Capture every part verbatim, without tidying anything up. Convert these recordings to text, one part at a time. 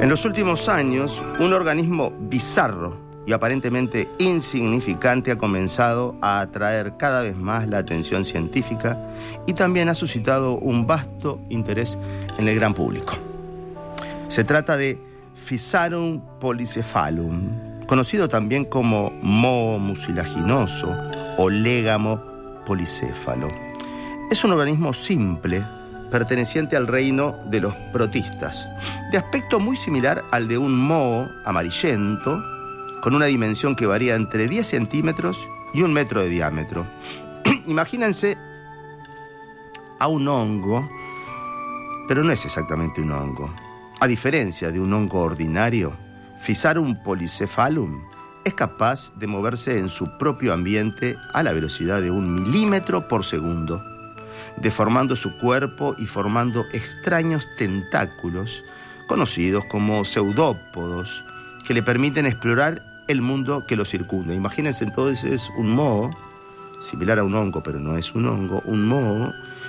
En los últimos años, un organismo bizarro y aparentemente insignificante ha comenzado a atraer cada vez más la atención científica y también ha suscitado un vasto interés en el gran público. Se trata de Physarum polycephalum, conocido también como moho mucilaginoso o légamo policéfalo. Es un organismo simple, perteneciente al reino de los protistas, de aspecto muy similar al de un moho amarillento, con una dimensión que varía entre diez centímetros y un metro de diámetro. Imagínense a un hongo, pero no es exactamente un hongo. A diferencia de un hongo ordinario, Physarum polycephalum es capaz de moverse en su propio ambiente a la velocidad de un milímetro por segundo, deformando su cuerpo y formando extraños tentáculos conocidos como pseudópodos que le permiten explorar el mundo que lo circunda. Imagínense entonces un moho, similar a un hongo, pero no es un hongo, un moho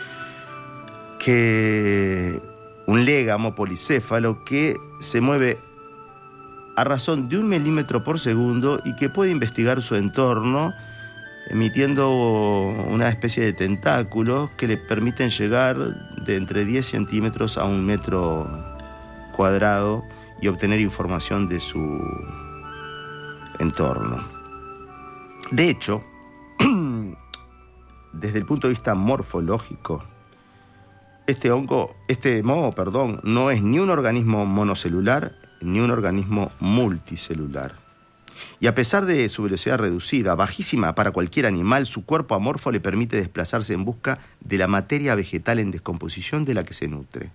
que... un légamo policéfalo que se mueve a razón de un milímetro por segundo y que puede investigar su entorno emitiendo una especie de tentáculos que le permiten llegar de entre diez centímetros a un metro cuadrado y obtener información de su entorno. De hecho, desde el punto de vista morfológico, este hongo, este moho, perdón, no es ni un organismo monocelular ni un organismo multicelular. Y a pesar de su velocidad reducida, bajísima para cualquier animal, su cuerpo amorfo le permite desplazarse en busca de la materia vegetal en descomposición de la que se nutre.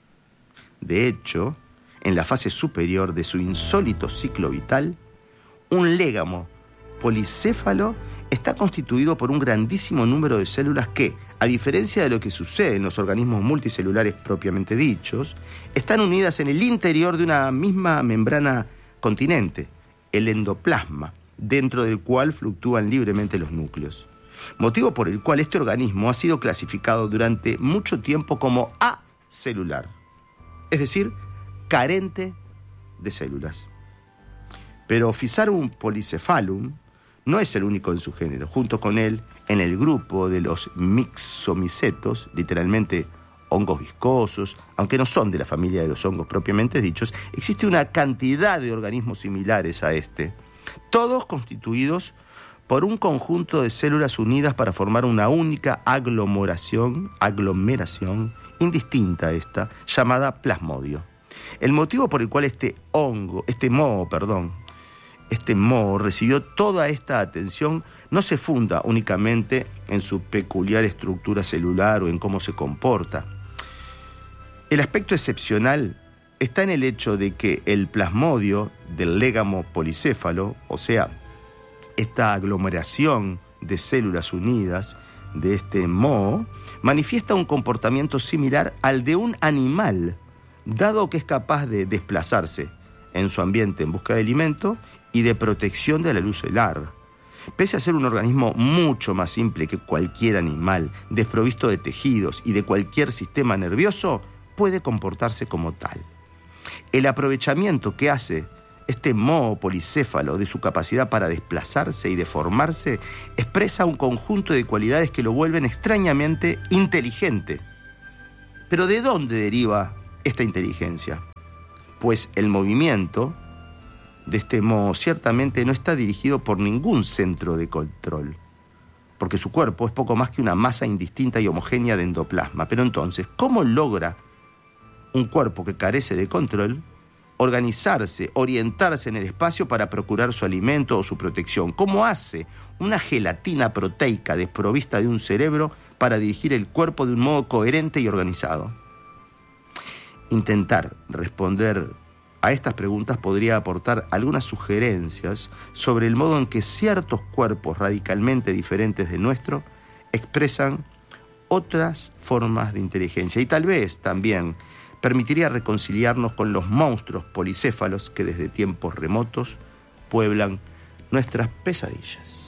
De hecho, en la fase superior de su insólito ciclo vital, un légamo policéfalo está constituido por un grandísimo número de células que, a diferencia de lo que sucede en los organismos multicelulares propiamente dichos, están unidas en el interior de una misma membrana continente, el endoplasma, dentro del cual fluctúan libremente los núcleos. Motivo por el cual este organismo ha sido clasificado durante mucho tiempo como acelular, es decir, carente de células. Pero Physarum polycephalum no es el único en su género. Junto con él, en el grupo de los myxomicetos, literalmente hongos viscosos, aunque no son de la familia de los hongos propiamente dichos, existe una cantidad de organismos similares a este, todos constituidos por un conjunto de células unidas para formar una única aglomeración, aglomeración indistinta a esta, llamada plasmodio. El motivo por el cual este hongo, este moho, perdón, este moho recibió toda esta atención no se funda únicamente en su peculiar estructura celular o en cómo se comporta. El aspecto excepcional está en el hecho de que el plasmodio del légamo policéfalo, o sea, esta aglomeración de células unidas de este moho, manifiesta un comportamiento similar al de un animal, dado que es capaz de desplazarse en su ambiente en busca de alimento y de protección de la luz solar. Pese a ser un organismo mucho más simple que cualquier animal, desprovisto de tejidos y de cualquier sistema nervioso, puede comportarse como tal. El aprovechamiento que hace este moho policéfalo de su capacidad para desplazarse y deformarse expresa un conjunto de cualidades que lo vuelven extrañamente inteligente. ¿Pero de dónde deriva esta inteligencia? Pues el movimiento de este moho ciertamente no está dirigido por ningún centro de control, porque su cuerpo es poco más que una masa indistinta y homogénea de endoplasma. Pero entonces, ¿cómo logra un cuerpo que carece de control organizarse, orientarse en el espacio para procurar su alimento o su protección? ¿Cómo hace una gelatina proteica desprovista de un cerebro para dirigir el cuerpo de un modo coherente y organizado? Intentar responder a estas preguntas podría aportar algunas sugerencias sobre el modo en que ciertos cuerpos radicalmente diferentes del nuestro expresan otras formas de inteligencia y tal vez también permitiría reconciliarnos con los monstruos policéfalos que desde tiempos remotos pueblan nuestras pesadillas.